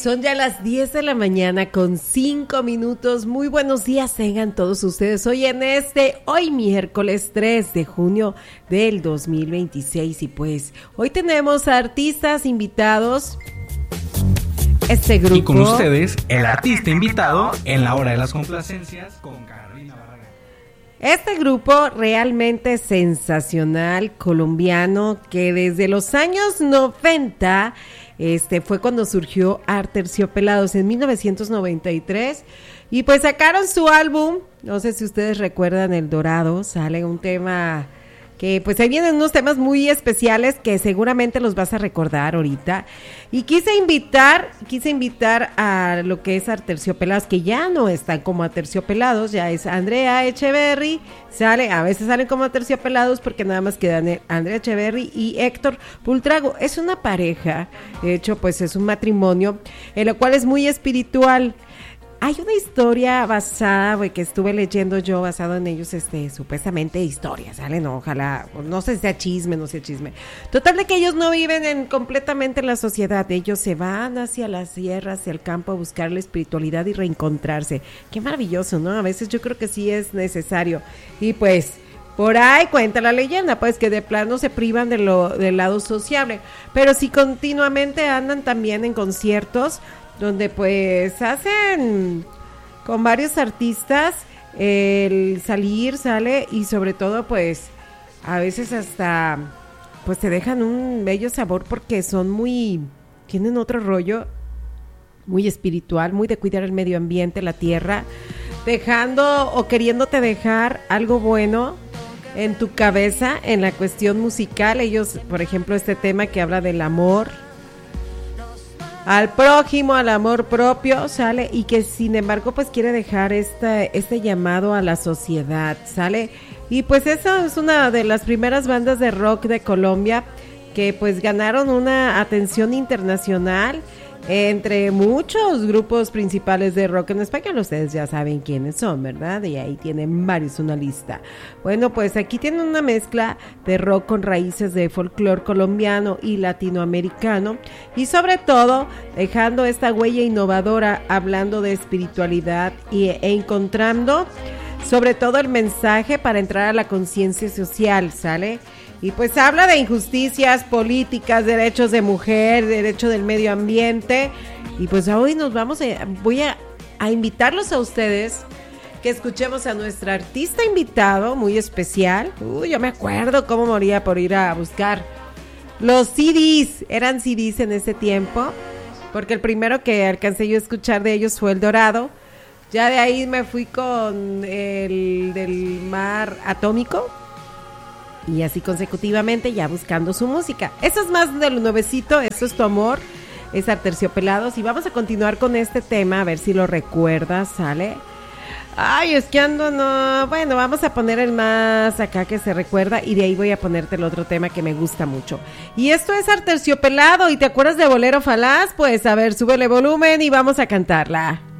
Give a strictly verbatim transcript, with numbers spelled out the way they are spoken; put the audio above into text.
Son ya las diez de la mañana con cinco minutos. Muy buenos días tengan todos ustedes hoy en este, hoy miércoles tres de junio del dos mil veintiséis. Y pues hoy tenemos artistas invitados. Este grupo. Y con ustedes, el artista invitado en la hora de las complacencias con Carolina Barragán. Este grupo realmente sensacional, colombiano, que desde los años noventa... Este fue cuando surgió Aterciopelados en mil novecientos noventa y tres y pues sacaron su álbum, no sé si ustedes recuerdan El Dorado, sale un tema que pues ahí vienen unos temas muy especiales que seguramente los vas a recordar ahorita, y quise invitar, quise invitar a lo que es Aterciopelados, que ya no están como Aterciopelados, ya es Andrea Echeverry, sale, a veces salen como Aterciopelados porque nada más quedan Andrea Echeverry y Héctor Buitrago. Es una pareja, de hecho pues es un matrimonio, en lo cual es muy espiritual. Hay una historia basada, güey, que estuve leyendo yo, basado en ellos, este, supuestamente historia, ¿sale? No, ojalá, no sé si sea chisme, no sea chisme. Total de que ellos no viven en, completamente en la sociedad, ellos se van hacia la sierra, hacia el campo a buscar la espiritualidad y reencontrarse. Qué maravilloso, ¿no? A veces yo creo que sí es necesario. Y pues, por ahí cuenta la leyenda, pues que de plano se privan de lo, del lado sociable, pero si continuamente andan también en conciertos, donde pues hacen con varios artistas el salir, sale, y sobre todo pues a veces hasta pues te dejan un bello sabor porque son muy, tienen otro rollo muy espiritual, muy de cuidar el medio ambiente, la tierra, dejando o queriéndote dejar algo bueno en tu cabeza en la cuestión musical. Ellos, por ejemplo, este tema que habla del amor al prójimo, al amor propio, sale, y que sin embargo pues quiere dejar este, este llamado a la sociedad, sale, y pues eso es una de las primeras bandas de rock de Colombia que pues ganaron una atención internacional entre muchos grupos principales de rock en español. Ustedes ya saben quiénes son, ¿verdad? Y ahí tienen varios, una lista. Bueno, pues aquí tienen una mezcla de rock con raíces de folclore colombiano y latinoamericano, y sobre todo dejando esta huella innovadora, hablando de espiritualidad y, e encontrando sobre todo el mensaje para entrar a la conciencia social, ¿sale? Y pues habla de injusticias políticas, derechos de mujer, derecho del medio ambiente. Y pues hoy nos vamos a, voy a, a invitarlos a ustedes que escuchemos a nuestro artista invitado muy especial. Uy, yo me acuerdo cómo moría por ir a buscar los C Ds, eran C Ds en ese tiempo, porque el primero que alcancé yo a escuchar de ellos fue El Dorado. Ya de ahí me fui con el del Mar Atómico, y así consecutivamente, ya buscando su música. Eso es más de lo nuevecito, eso es Tu Amor, es Aterciopelados, y vamos a continuar con este tema, a ver si lo recuerdas, ¿sale? Ay, es que ando, no, bueno, vamos a poner el más acá que se recuerda, y de ahí voy a ponerte el otro tema que me gusta mucho. Y esto es Aterciopelado, ¿y te acuerdas de Bolero Falaz? Pues a ver, súbele volumen y vamos a cantarla.